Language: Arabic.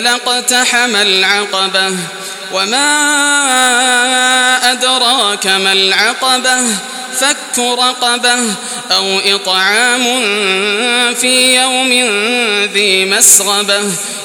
لاقتحم العقبة وما أدراك ما العقبة فك رقبة أو إطعام في يوم ذي مسغبة